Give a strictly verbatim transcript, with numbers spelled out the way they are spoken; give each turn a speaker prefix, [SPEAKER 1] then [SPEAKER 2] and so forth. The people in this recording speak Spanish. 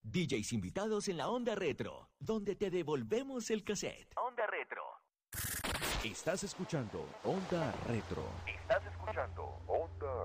[SPEAKER 1] D Js invitados en la Onda Retro, donde te devolvemos el cassette. Onda Retro. Estás escuchando Onda Retro.
[SPEAKER 2] Estás escuchando Onda